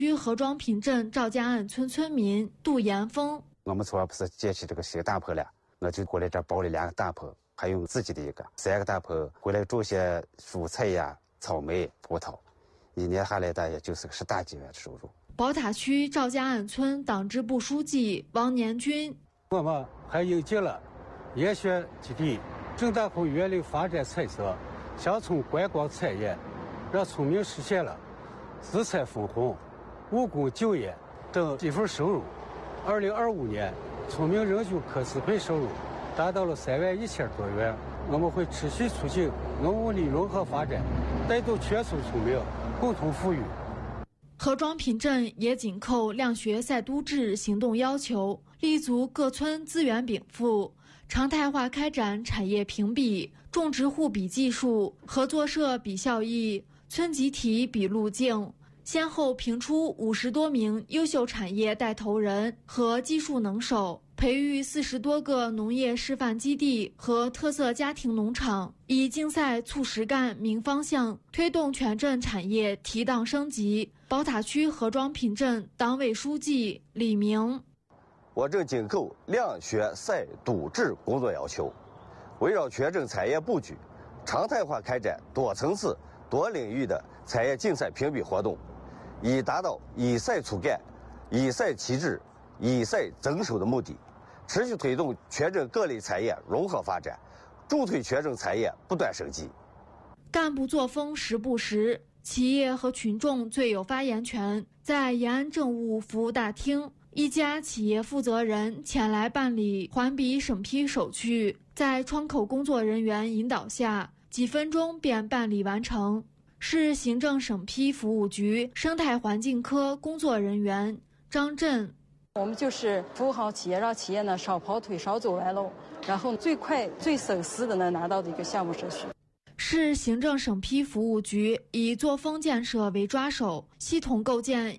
区何庄坪镇赵家岸村村民杜延峰： 我们从来不是捡起这个新大坡了，我就过来这包了2个大坡，还有自己的一个3个大坡，回来种些蔬菜呀、草莓、葡萄，一年下来大约就是个10大几万的收入。 宝塔区赵家岸村党支部书记王年军： 我们还引进了研学基地，正大湖园林发展彩色，乡村观光产业，让村民实现了资产分红、务工就业等几份收入。2025年，村民人均可支配收入达到了31000多元。我们会持续促进农牧里融合发展，带动全村村民共同富裕。 何庄坪镇也紧扣亮学赛都制行动要求，立足各村资源禀赋，常态化开展产业评比、种植户比技术、合作社比效益、村集体比路径，先后评出50多名优秀产业带头人和技术能手，培育40多个农业示范基地和特色家庭农场，以竞赛促实干明方向，推动全镇产业提档升级。宝塔区何庄坪镇党委书记李明： 我镇紧扣亮学赛都制工作要求，围绕全镇产业布局，常态化开展多层次、多领域的产业竞赛评比活动，以达到以赛促干、以赛齐制、以赛增收的目的，持续推动全镇各类产业融合发展，助推全镇产业不断升级。 干部作风实不实，企业和群众最有发言权。在延安政务服务大厅，一家企业负责人前来办理环比审批手续，在窗口工作人员引导下，几分钟便办理完成。市行政审批服务局生态环境科工作人员张震： 我们就是服务好企业，让企业呢少跑腿、少走弯路，然后最快、最省事的呢拿到的一个项目手续。 市行政审批服务局以作风建设为抓手，系统构建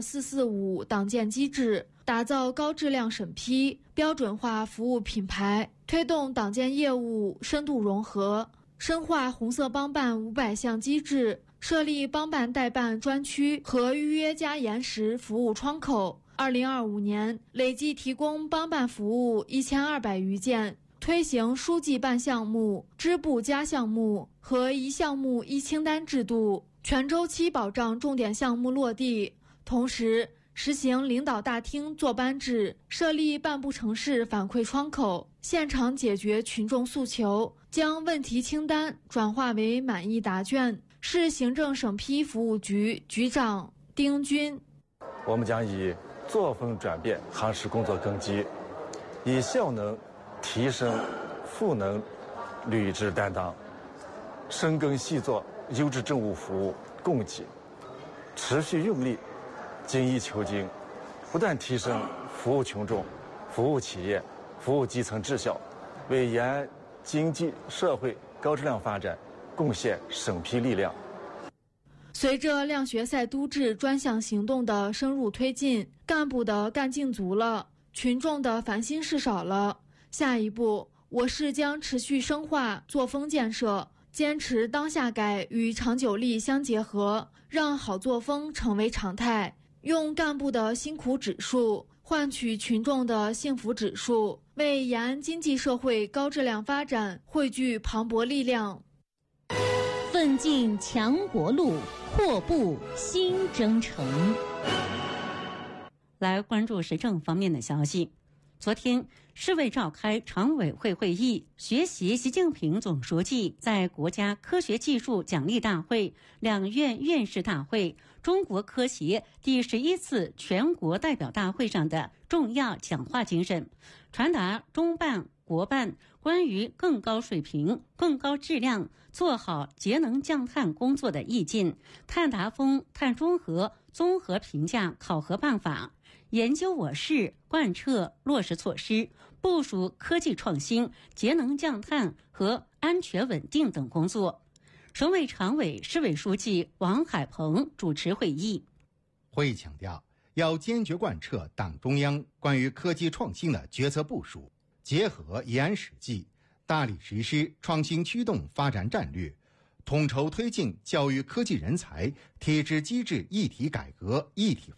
12445党建机制，打造高质量审批、标准化服务品牌，推动党建业务深度融合，深化红色帮办500项机制，设立帮办代办专区和预约加延时服务窗口。2025年累计提供帮办服务1200余件，推行书记办项目、支部加项目和1项目1清单制度，全周期保障重点项目落地。同时，实行领导大厅坐班制，设立办不成事反馈窗口，现场解决群众诉求，将问题清单转化为满意答卷。市行政审批服务局局长丁军： 我们将以作风转变夯实工作根基，以效能提升赋能履职担当，深耕细作优质政务服务供给，持续用力精益求精，不断提升服务群众、服务企业、服务基层质效，为延安经济社会高质量发展贡献审批力量。 随着亮学赛都制专项行动的深入推进，干部的干劲足了，群众的烦心事少了。下一步，我市将持续深化作风建设，坚持当下改与长久力相结合，让好作风成为常态，用干部的辛苦指数换取群众的幸福指数，为延安经济社会高质量发展汇聚磅礴力量。 奋进强国路，阔步新征程。来关注时政方面的消息。昨天，市委召开常委会会议，学习习近平总书记在国家科学技术奖励大会、两院院士大会、中国科协第11次全国代表大会上的重要讲话精神，传达中办、国办关于更高水平、更高质量做好节能降碳工作的意见，碳达峰、碳中和综合评价考核办法，研究我市贯彻落实措施，部署科技创新、节能降碳和安全稳定等工作。省委常委、市委书记王海鹏主持会议。 会议强调，要坚决贯彻党中央关于科技创新的决策部署，结合延安实际，大力实施创新驱动发展战略，统筹推进教育科技人才、体制机制一体改革、一体